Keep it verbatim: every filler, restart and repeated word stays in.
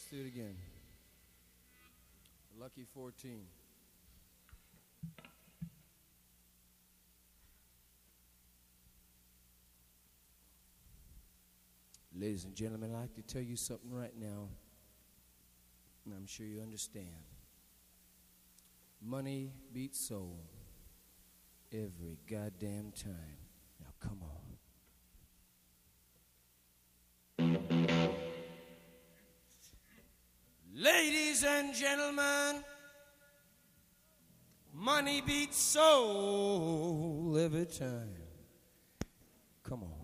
do it again. Lucky fourteen. Ladies and gentlemen, I'd like to tell you something right now, and I'm sure you understand. Money beats soul every goddamn time. Now come on. Ladies and gentlemen, money beats soul every time. Come on.